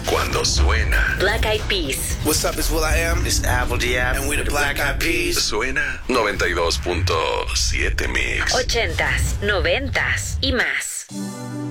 cuando suena. Black Eyed Peas. What's up, it's will.i.am. It's Apple Diab. And we the Black Eyed Peas. Suena 92.7 Mix. 80s, 90s y más.